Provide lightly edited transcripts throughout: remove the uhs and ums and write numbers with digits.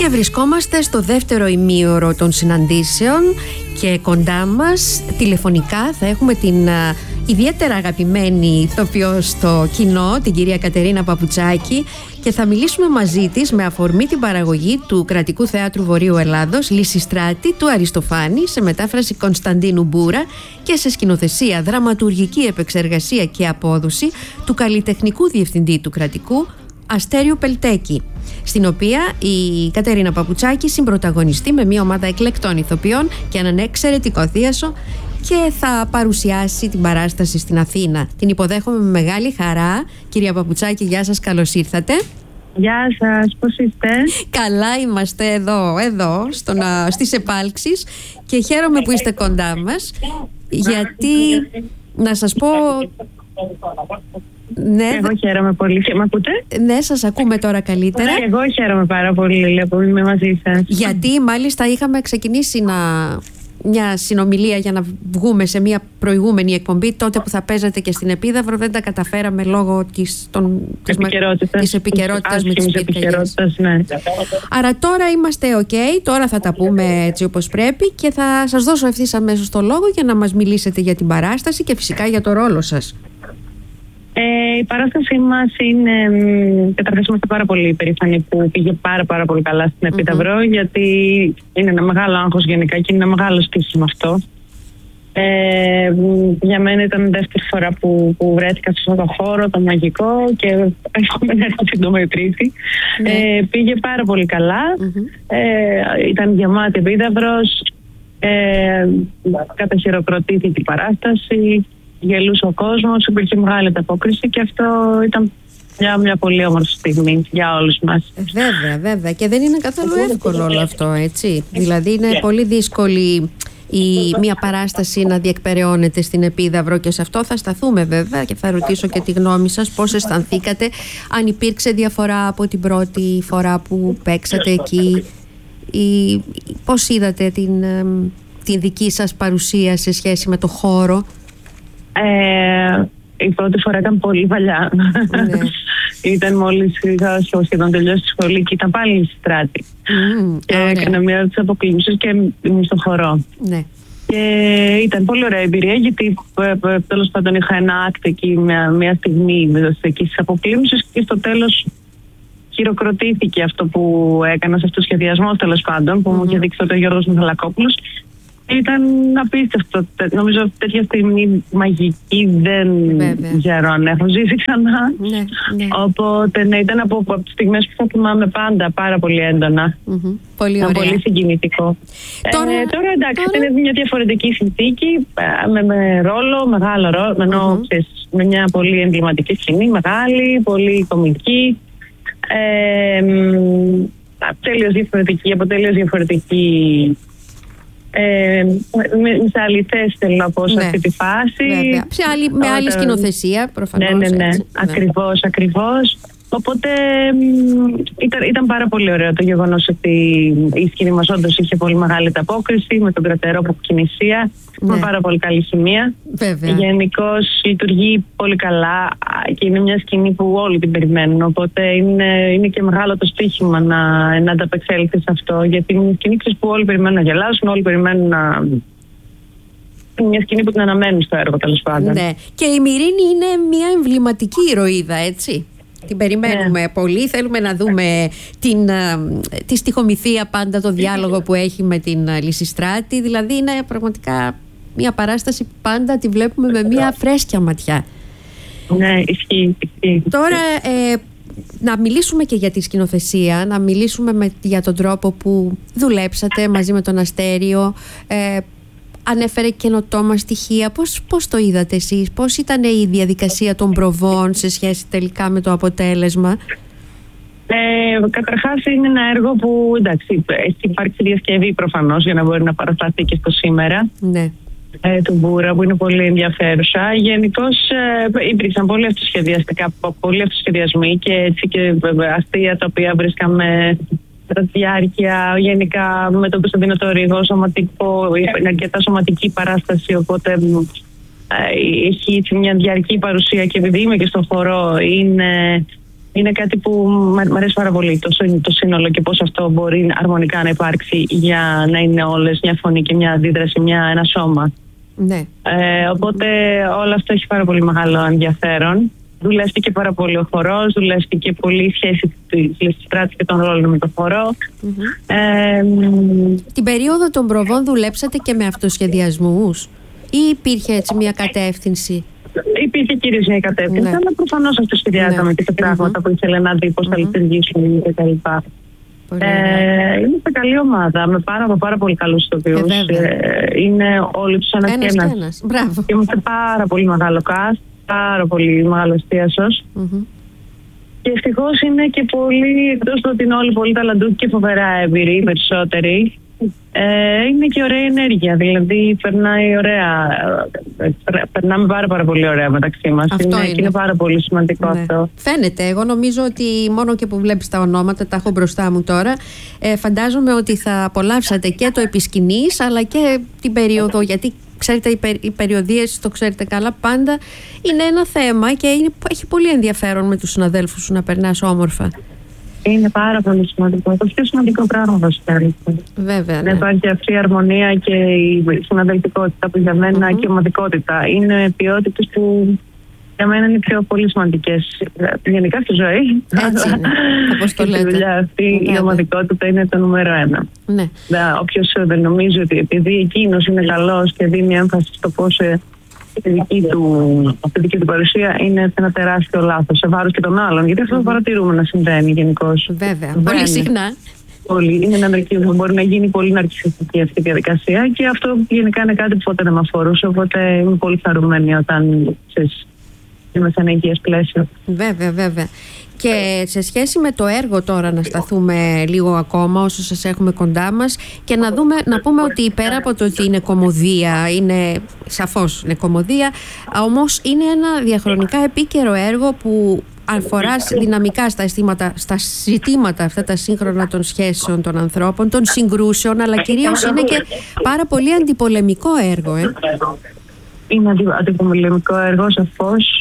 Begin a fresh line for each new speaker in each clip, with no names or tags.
Και βρισκόμαστε στο δεύτερο ημίωρο των συναντήσεων και κοντά μας τηλεφωνικά θα έχουμε την ιδιαίτερα αγαπημένη ηθοποιό στο κοινό, την κυρία Κατερίνα Παπουτσάκη, και θα μιλήσουμε μαζί της με αφορμή την παραγωγή του Κρατικού Θεάτρου Βορείου Ελλάδος Λυσιστράτη του Αριστοφάνη, σε μετάφραση Κωνσταντίνου Μπούρα και σε σκηνοθεσία, δραματουργική επεξεργασία και απόδοση του καλλιτεχνικού διευθυντή του Κρατικού, Αστέριου Πελτέκη, στην οποία η Κατερίνα Παπουτσάκη συμπρωταγωνιστεί με μια ομάδα εκλεκτών ηθοποιών και έναν εξαιρετικό θίασο και θα παρουσιάσει την παράσταση στην Αθήνα. Την υποδέχομαι με μεγάλη χαρά. Κυρία Παπουτσάκη, γεια σας, καλώς ήρθατε.
Γεια σας, πώς είστε?
Καλά είμαστε εδώ στις επάλξεις και χαίρομαι που είστε κοντά μας, γιατί να σας πω...
Ναι, εγώ χαίρομαι πολύ. Με ακούτε?
Ναι, σας ακούμε τώρα καλύτερα.
Εγώ χαίρομαι πάρα πολύ που είμαι μαζί σας.
Γιατί μάλιστα είχαμε ξεκινήσει μια συνομιλία για να βγούμε σε μια προηγούμενη εκπομπή, τότε που θα παίζατε και στην Επίδαυρο. Δεν τα καταφέραμε λόγω της επικαιρότητας με τις πυρκαγιές.
Ναι.
Άρα τώρα είμαστε ok, τώρα θα τα πούμε έτσι όπως πρέπει και θα σας δώσω ευθύς αμέσως το λόγο για να μας μιλήσετε για την παράσταση και φυσικά για το ρόλο σας.
Η παράστασή μας είναι, καταρχάς είμαστε πάρα πολύ περήφανοι που πήγε πάρα πολύ καλά στην Επίδαυρο, γιατί είναι ένα μεγάλο άγχος γενικά και είναι ένα μεγάλο στοίχημα αυτό. Για μένα ήταν η δεύτερη φορά που βρέθηκα σε αυτό το χώρο, το μαγικό, και εύχομαι να έρθω σύντομα η τρίτη. Πήγε πάρα πολύ καλά, ήταν γεμάτη Επίδαυρος, καταχειροκροτήθηκε η παράσταση, γελούσε ο κόσμος, υπήρχε μεγάλη ανταπόκριση και αυτό ήταν μια πολύ όμορφη στιγμή για όλους μας.
Βέβαια. Και δεν είναι καθόλου εύκολο όλο αυτό, έτσι. Δηλαδή είναι πολύ δύσκολη μια παράσταση να διεκπεραιώνεται στην Επίδαυρο και σε αυτό θα σταθούμε βέβαια και θα ρωτήσω και τη γνώμη σας, πώς αισθανθήκατε, αν υπήρξε διαφορά από την πρώτη φορά που παίξατε εκεί, ή πώς είδατε την δική σας παρουσία σε σχέση με το χώρο.
Η πρώτη φορά ήταν πολύ παλιά. Ναι. Ήταν μόλις είχα σχεδόν τελειώσει τη σχολή και ήταν πάλι Λυσιστράτη. Και έκανα μια από τις αποκλήσεις και ήμουν στο χορό.
Ναι.
Και ήταν πολύ ωραία εμπειρία, γιατί τέλος πάντων είχα ένα άκτη εκεί μια στιγμή εκεί στις αποκλήσεις και στο τέλος χειροκροτήθηκε αυτό που έκανα σε αυτό το σχεδιασμό, τέλος πάντων, που μου είχε δείξει τότε ο Γιώργος Μιχαλακόπουλος. Ήταν απίστευτο. Νομίζω τέτοια στιγμή μαγική δεν ξέρω αν έχω ζήσει ξανά.
Ναι.
Οπότε ήταν από τις στιγμές που θα θυμάμαι πάντα πάρα πολύ έντονα.
Πολύ ωραία.
Ήταν πολύ συγκινητικό. Τώρα εντάξει, είναι μια διαφορετική συνθήκη, με ρόλο, μεγάλο ρόλο, με μια πολύ εμβληματική σκηνή, μεγάλη, πολύ κομική. Από τελείως διαφορετική. Σε άλλη θέση, θέλω να πω, σε αυτή τη φάση.
Με άλλη σκηνοθεσία, προφανώς.
Ναι. Ακριβώς. Οπότε ήταν πάρα πολύ ωραίο το γεγονός ότι η σκηνή μας όντως είχε πολύ μεγάλη ανταπόκριση, με τον κρατερό από κινησία, με πάρα πολύ καλή χημεία. Γενικώς λειτουργεί πολύ καλά και είναι μια σκηνή που όλοι την περιμένουν. Οπότε είναι και μεγάλο το στοίχημα να ανταπεξέλθει σε αυτό, γιατί είναι μια σκηνή που όλοι περιμένουν να γελάσουν, όλοι περιμένουν να... Μια σκηνή που την αναμένουν στο έργο, τέλος πάντων.
Ναι. Και η Μυρίνη είναι μια εμβληματική ηρωίδα, έτσι. Την περιμένουμε πολύ. Θέλουμε να δούμε τη στιχομυθία πάντα, το διάλογο που έχει με την Λυσιστράτη. Δηλαδή είναι πραγματικά μια παράσταση που πάντα τη βλέπουμε με μια φρέσκια ματιά.
Ναι, ισχύει.
Τώρα να μιλήσουμε και για τη σκηνοθεσία, να μιλήσουμε για τον τρόπο που δουλέψατε μαζί με τον Αστέριο. Ανέφερε καινοτόμα στοιχεία. Πώς το είδατε εσείς, πώς ήταν η διαδικασία των προβών σε σχέση τελικά με το αποτέλεσμα?
Καταρχάς είναι ένα έργο που εντάξει, έχει υπάρξει διασκευή προφανώς για να μπορεί να παρασταθεί και στο σήμερα.
Ναι.
Του Μπούρα, που είναι πολύ ενδιαφέρουσα. Γενικώς υπήρξαν πολλοί αυτοσχεδιασμοί και έτσι και αστεία τα οποία βρίσκαμε κατά τη διάρκεια. Γενικά με τον Κωνσταντίνο το Ρίγο, είναι αρκετά σωματική παράσταση, οπότε έχει μια διαρκή παρουσία και επειδή είμαι και στον χορό, είναι κάτι που μου αρέσει πάρα πολύ, το σύνολο και πώς αυτό μπορεί αρμονικά να υπάρξει για να είναι όλες μια φωνή και μια αντίδραση, ένα σώμα.
Ναι.
Οπότε όλο αυτό έχει πάρα πολύ μεγάλο ενδιαφέρον. Δουλεύτηκε πάρα πολύ ο χορός, δουλεύτηκε πολύ η σχέση της Λεστιστράτης και των ρόλων με το χορό.
Την περίοδο των προβών δουλέψατε και με αυτοσχεδιασμούς ή υπήρχε έτσι μια κατεύθυνση?
Υπήρχε κυρίως μια κατεύθυνση, αλλά προφανώς αυτοσχεδιάζαμε και σε πράγματα που ήθελε να δει πώς θα λειτουργήσουν κτλ. Είμαστε καλή ομάδα με πάρα πολύ καλούς ηθοποιούς. Είναι όλοι τους ένας και ένας. Και είμαστε πάρα πολύ μεγάλο cast, πάρα πολύ μεγάλο εστίασος. Και ευτυχώς είναι και πολύ, εκτός του ότι είναι όλοι πολύ ταλαντούχοι και φοβερά έμπειροι, περισσότεροι, είναι και ωραία ενέργεια. Δηλαδή περνάμε πάρα πολύ ωραία μεταξύ μας. Είναι πάρα πολύ σημαντικό αυτό.
Φαίνεται. Εγώ νομίζω ότι μόνο και που βλέπεις τα ονόματα, τα έχω μπροστά μου τώρα, φαντάζομαι ότι θα απολαύσατε και το επισκηνής αλλά και την περίοδο, γιατί ξέρετε οι περιοδίες, το ξέρετε καλά, πάντα είναι ένα θέμα και έχει πολύ ενδιαφέρον με τους συναδέλφους σου να περνάς όμορφα.
Είναι πάρα πολύ σημαντικό. Το πιο σημαντικό πράγμα βασικά.
Βέβαια.
Να υπάρχει αυτή η αρμονία και η συναδελφικότητα που για μένα και η ομαδικότητα είναι ποιότητες που για μένα είναι πιο πολύ σημαντικές. Γενικά στη ζωή.
Έτσι είναι. Όπως το λέτε.
Στη δουλειά αυτή η ομαδικότητα είναι το νούμερο 1.
Ναι.
Όποιος δεν νομίζει ότι επειδή εκείνος είναι καλός και δίνει έμφαση στο πώς η δική του παρουσία, είναι ένα τεράστιο λάθος σε βάρος και των άλλων. Γιατί αυτό το παρατηρούμε να συμβαίνει γενικώς.
Βέβαια. Πολύ συχνά.
Είναι ένα ναρκισμό. Μπορεί να γίνει πολύ ναρκισιστική αυτή η διαδικασία και αυτό γενικά είναι κάτι που ποτέ δεν με αφορούσε. Οπότε είμαι πολύ χαρούμενη όταν είμαι σε ένα υγιές πλαίσιο.
Βέβαια. Και σε σχέση με το έργο τώρα, να σταθούμε λίγο ακόμα όσο σας έχουμε κοντά μας και να πούμε ότι πέρα από το ότι είναι κωμωδία, είναι σαφώς είναι κωμωδία, όμως είναι ένα διαχρονικά επίκαιρο έργο που αφορά δυναμικά στα ζητήματα αυτά τα σύγχρονα των σχέσεων των ανθρώπων, των συγκρούσεων, αλλά κυρίως είναι και πάρα πολύ αντιπολεμικό έργο.
Είναι αντιπολεμικό έργο, σαφώς.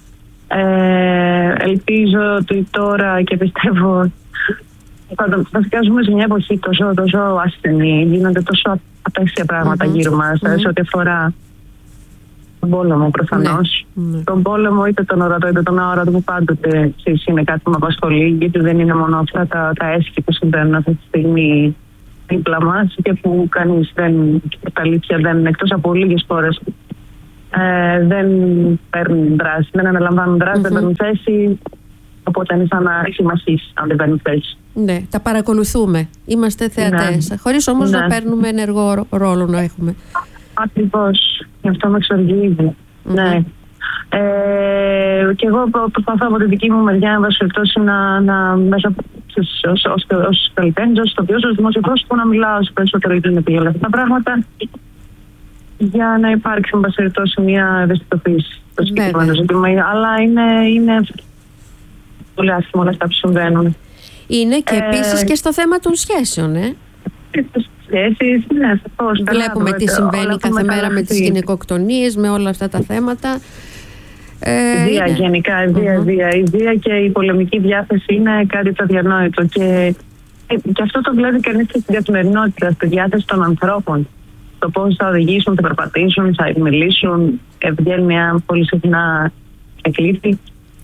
Ελπίζω ότι τώρα και πιστεύω βασικά ζούμε σε μια εποχή τόσο ασθενή, γίνονται τόσο απέσια πράγματα γύρω μας σε ό,τι αφορά τον πόλεμο προφανώς. Τον πόλεμο είτε τον ορατό είτε τον αόρατο που πάντοτε είναι κάτι που με απασχολεί, γιατί δεν είναι μόνο αυτά τα έσχη που συμβαίνουν αυτή τη στιγμή δίπλα μας και που κανείς τα αλήθεια δεν, εκτός από λίγες φορές, δεν παίρνουν δράση, δεν αναλαμβάνουν δράση, δεν παίρνουν θέση. Οπότε είναι σαν να σημασείς αν δεν παίρνουν θέση.
Ναι, τα παρακολουθούμε. Είμαστε θεατές. Χωρίς όμως να παίρνουμε ενεργό ρόλο να έχουμε.
Ακριβώς. Γι' αυτό με εξοργίζει. Ναι. Και εγώ προσπαθώ από τη δική μου μεριά, εν πάση περιπτώσει, μέσα ως καλλιτέχνης, ως ηθοποιός, ως δημοσιογράφος, να μιλάω όσο περισσότερο για όλα αυτά τα πράγματα, για να υπάρξει εν πάση περιπτώσει μια ευαισθητοποίηση στο συγκεκριμένο ζήτημα. Αλλά είναι πολύ άσχημα όλα αυτά που συμβαίνουν.
Είναι και επίσης και στο θέμα των σχέσεων,
Και στις σχέσεις, ναι, σαφώς.
Βλέπουμε τι συμβαίνει κάθε μέρα με τις γυναικοκτονίες, με όλα αυτά τα θέματα.
Η βία γενικά, η βία και η πολεμική διάθεση είναι κάτι το αδιανόητο. Και αυτό το βλέπει κανείς και στην καθημερινότητα, στη διάθεση των ανθρώπων. Το πώς θα οδηγήσουν, θα περπατήσουν, θα μιλήσουν. Βγαίνει μια πολύ συχνά εκλήφθη.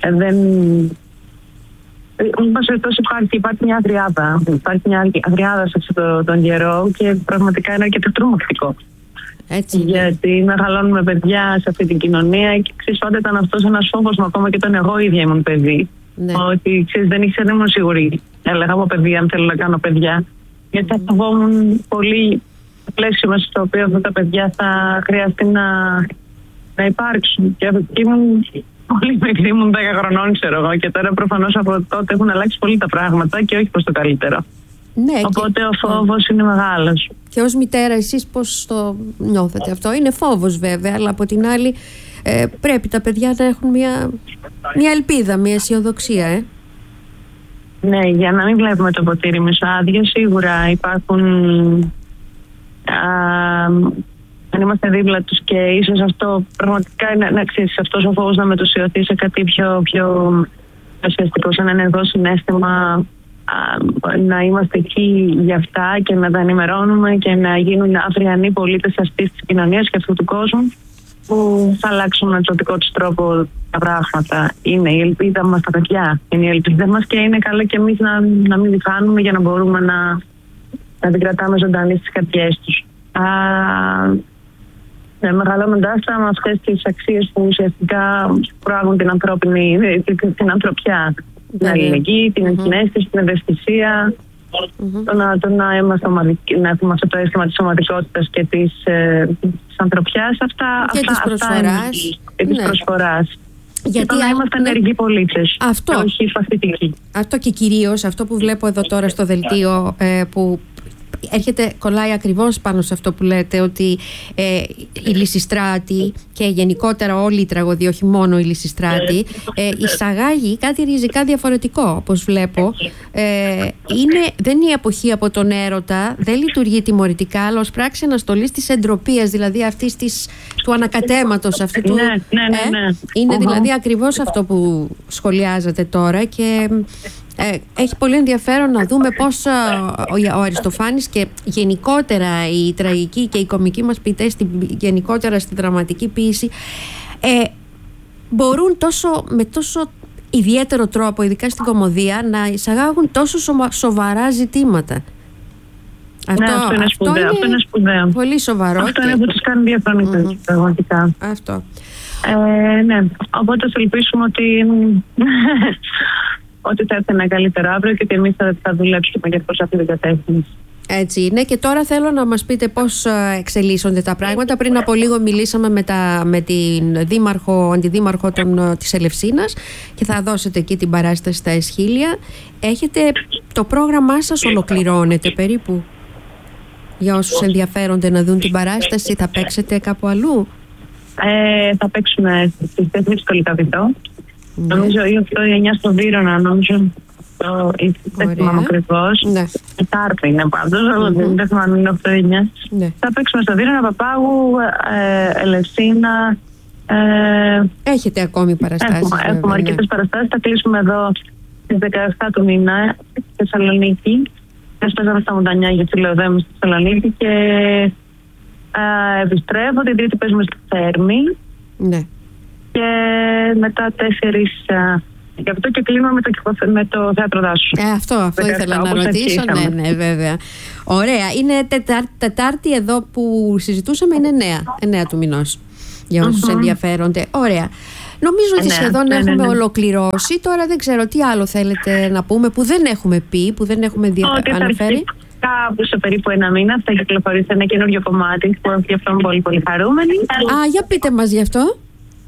Υπάρχει μια αγριάδα. Υπάρχει μια αγριάδα σε αυτόν τον καιρό και πραγματικά είναι αρκετά τρομακτικό.
Έτσι.
Γιατί μεγαλώνουμε παιδιά σε αυτή την κοινωνία και ξέρεις, πάντα ήταν αυτός ένας φόβος μου, ακόμα και όταν εγώ ίδια ήμουν παιδί. Ναι. Ότι ξέρεις, δεν ήμουν σίγουρη. Έλεγα από παιδί, αν θέλω να κάνω παιδιά. Γιατί θα φοβόμουν πολύ το πλαίσιο μέσα στο οποίο αυτά τα παιδιά θα χρειαστεί να υπάρξουν. Και ήμουν πολύ μικρή, ήμουν 10 χρονών, ξέρω εγώ. Και τώρα προφανώς από τότε έχουν αλλάξει πολύ τα πράγματα και όχι προς το καλύτερο.
Ναι,
οπότε ο φόβος είναι μεγάλος.
Και ως μητέρα εσείς πώς το νιώθετε αυτό? Είναι φόβος βέβαια, αλλά από την άλλη πρέπει τα παιδιά να έχουν μια ελπίδα, μια αισιοδοξία.
Ναι, για να μην βλέπουμε το ποτήρι μισοάδιο, σίγουρα υπάρχουν... αν είμαστε δίπλα τους και ίσως αυτό πραγματικά είναι, να ξέρεις, αυτός ο φόβος να μετουσιωθεί σε κάτι πιο ουσιαστικό, σαν ενεργό συναίσθημα, να είμαστε εκεί για αυτά και να τα ενημερώνουμε και να γίνουν αυριανοί πολίτες αυτής της κοινωνίας και αυτού του κόσμου που θα αλλάξουν με τον δικό τους τρόπο τα πράγματα. Είναι η ελπίδα μας τα παιδιά. Είναι η ελπίδα μας και είναι καλά και εμείς να μην τη χάνουμε για να μπορούμε να την κρατάμε ζωντανή στις καρδιές τους. Μεγαλώνοντάς τα με αυτές τις αξίες που ουσιαστικά προάγουν την ανθρωπιά. Την αλληλεγγύη, την ενσυναίσθηση, την ευαισθησία, το να είμαστε ομαδικοί, να έχουμε αυτό το αίσθημα της ομαδικότητας και της ανθρωπιάς,
και της προσφοράς.
Και της προσφοράς.
Γιατί
να είμαστε ενεργοί πολίτες,
αυτό,
όχι φασιστικοί.
Αυτό και κυρίως αυτό που βλέπω εδώ τώρα στο δελτίο, που κολλάει ακριβώς πάνω σε αυτό που λέτε, ότι η Λυσιστράτη και γενικότερα όλη η τραγωδία, όχι μόνο η Λυσιστράτη, εισαγάγει κάτι ριζικά διαφορετικό, όπως βλέπω. Δεν είναι η αποχή από τον έρωτα, δεν λειτουργεί τιμωρητικά, αλλά ως πράξη αναστολής της εντροπίας, δηλαδή αυτής του ανακατέματος, αυτού του.
Ναι.
Είναι δηλαδή ακριβώς αυτό που σχολιάζατε τώρα και έχει πολύ ενδιαφέρον να δούμε πώς ο Αριστοφάνης και γενικότερα οι τραγικοί και οι κομικοί μας ποιητές γενικότερα στη δραματική ποίηση μπορούν με τόσο ιδιαίτερο τρόπο, ειδικά στην κωμωδία, να εισαγάγουν τόσο σοβαρά ζητήματα.
Αυτό είναι σπουδαίο.
Πολύ σοβαρό.
Αυτό είναι που τους κάνει διαφορετικούς πραγματικά.
Αυτό.
Ναι, οπότε θα ελπίσουμε ότι θα έρθει ένα καλύτερο αύριο και ότι εμείς θα δουλέψουμε για προς αυτή την κατεύθυνση.
Έτσι είναι. Και τώρα θέλω να μας πείτε πώς εξελίσσονται τα πράγματα. Πριν από λίγο μιλήσαμε με την αντιδήμαρχο της Ελευσίνας και θα δώσετε εκεί την παράσταση στα Εσχήλια. Το πρόγραμμά σας ολοκληρώνεται περίπου? Για όσους ενδιαφέρονται να δουν την παράσταση, θα παίξετε κάπου αλλού?
Θα παίξουμε στις 4 στο Λυκαβητό. Νομίζω η 8 ή 9 στο Βύρωνα, νομίζω. Δεν θυμάμαι ακριβώς. Τετάρτη είναι πάντως, αλλά δεν θυμάμαι αν είναι 8 ή 9. Θα παίξουμε στο Βύρωνα, Παπάγου, Ελευσίνα.
Έχετε ακόμη παραστάσεις?
Έχουμε αρκετές παραστάσεις. Θα κλείσουμε εδώ στις 17 του μήνα στη Θεσσαλονίκη. Παίζαμε στα Μοντανιά για τη Λεωδέμου στη Θεσσαλονίκη και επιστρέφω. Την Τρίτη παίζουμε στη Θέρμη.
Ναι.
Και μετά 4 γι' αυτό και κλείνουμε με το Θέατρο Δάσους.
Αυτό ήθελα να ρωτήσω. Ναι, βέβαια. Ωραία. Είναι Τετάρτη εδώ που συζητούσαμε, είναι 9 του μηνός. Για όσους ενδιαφέρονται. Ωραία. Νομίζω ότι σχεδόν έχουμε ολοκληρώσει. Τώρα δεν ξέρω τι άλλο θέλετε να πούμε που δεν έχουμε πει, που δεν έχουμε αναφέρει.
Κάπου σε περίπου 1 μήνα θα κυκλοφορήσει ένα καινούριο κομμάτι που γι' αυτό είμαι πολύ πολύ χαρούμενη.
Για πείτε μας γι' αυτό.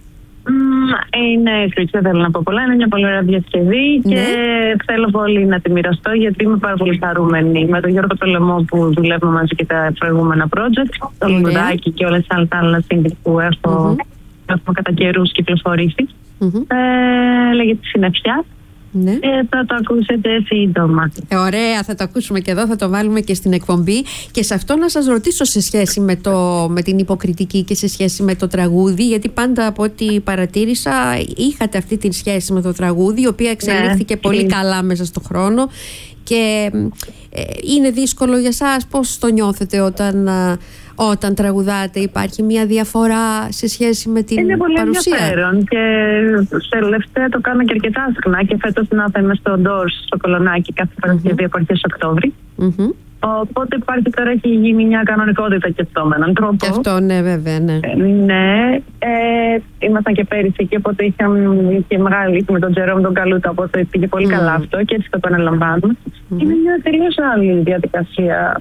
Είναι δεν θέλω να πω πολλά. Είναι μια πολύ ωραία διασκευή και θέλω πολύ να τη μοιραστώ, γιατί είμαι πάρα πολύ χαρούμενη με τον Γιώργο Τολεμό που δουλεύουμε μαζί και τα προηγούμενα project, το Λουδάκι και όλες τις άλλες singles που έχουμε κατά καιρούς κυκλοφορήσει. Λέγεται Συννεφιά. Θα το ακούσετε σύντομα.
Ωραία, θα το ακούσουμε και εδώ, θα το βάλουμε και στην εκπομπή. Και σε αυτό να σας ρωτήσω σε σχέση με την υποκριτική και σε σχέση με το τραγούδι, γιατί πάντα από ό,τι παρατήρησα είχατε αυτή τη σχέση με το τραγούδι, η οποία εξελίχθηκε πολύ καλά μέσα στον χρόνο. Και είναι δύσκολο για σας? Πώς το νιώθετε όταν τραγουδάτε? Υπάρχει μια διαφορά σε σχέση με την παρουσία?
Είναι πολύ ενδιαφέρον και τελευταία το κάνω και αρκετά συχνά και φέτος να είμαι στο Doors στο Κολονάκι κάθε Παρασκευή από αρχές Οκτώβρη. Οπότε υπάρχει τώρα, έχει γίνει μια κανονικότητα και αυτό με έναν τρόπο.
Και αυτό, ναι, βέβαια, ναι.
Ήμασταν και πέρυσι εκεί, οπότε είχε μεγάλη με τον Τζερόμ τον Καλούτα, οπότε πήγε πολύ καλά αυτό και έτσι το επαναλαμβάνουμε. Είναι μια τελείως άλλη διαδικασία.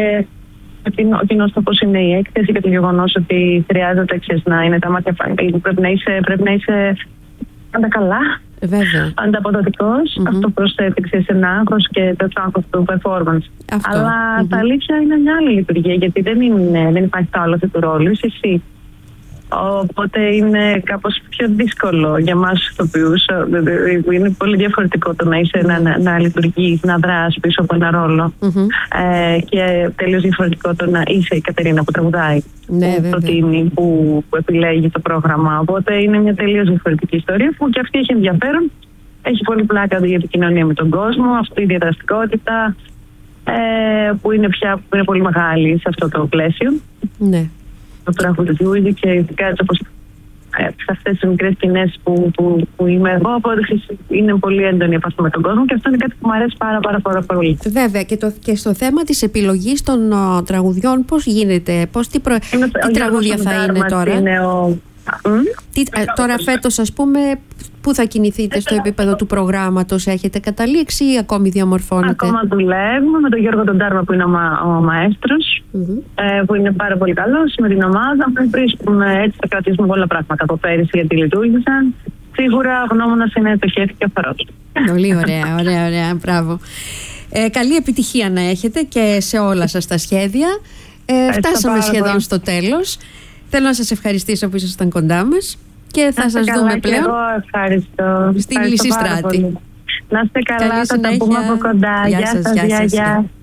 Ο κοινός τόπος είναι η έκθεση και το γεγονός ότι χρειάζεται να είναι τα μάτια φάνη. Πρέπει να είσαι πάντα καλά.
Βέβαια.
Πάντα αποδοτικός. Αυτό προσθέτει σε ένα άγχος και το άγχος του performance. Αλλά τα αλήθεια είναι μια άλλη λειτουργία, γιατί δεν υπάρχει το άλλο του ρόλου. Είσαι εσύ. Οπότε είναι κάπως πιο δύσκολο για εμάς τους ηθοποιούς. Είναι πολύ διαφορετικό το να είσαι να λειτουργείς, να δράσεις πίσω από ένα ρόλο. Και τελείως διαφορετικό το να είσαι η Κατερίνα που τραγουδάει, που προτείνει, που επιλέγει το πρόγραμμα. Οπότε είναι μια τελείως διαφορετική ιστορία που και αυτή έχει ενδιαφέρον έχει πολύ πλάκα για την κοινωνία με τον κόσμο, αυτή η διαδραστικότητα που είναι πολύ μεγάλη σε αυτό το πλαίσιο.
Ναι.
Το τραγουδιούδι και ειδικά έτσι όπως σε αυτές τις μικρές σκηνές που είμαι εγώ, είναι πολύ έντονη η επαφή με τον κόσμο και αυτό είναι κάτι που μου αρέσει πάρα πολύ.
Βέβαια, και στο θέμα της επιλογής των τραγουδιών, πώς γίνεται, τι τραγούδια θα είναι τώρα? Τώρα φέτος, ας πούμε, πού θα κινηθείτε στο επίπεδο του προγράμματος, έχετε καταλήξει ή ακόμη διαμορφώνετε?
Ακόμα δουλεύουμε με τον Γιώργο τον Τάρμα που είναι ο μαέστρος, που είναι πάρα πολύ καλός, με την ομάδα. Βρίσκουμε, έτσι θα κρατήσουμε πολλά πράγματα από πέρυσι γιατί λειτουργήσαν. Σίγουρα γνώμονας είναι το χέρι και ο φαρός.
Πολύ ωραία, μπράβο. Καλή επιτυχία να έχετε και σε όλα σας τα σχέδια. Φτάσαμε σχεδόν στο τέλος. Θέλω να σας ευχαριστήσω που ήσασταν κοντά μας και θα σας δούμε πλέον.
Εγώ ευχαριστώ.
Στη Λυσιστράτη.
Να είστε καλά, θα τα πούμε από κοντά.
Γεια σας.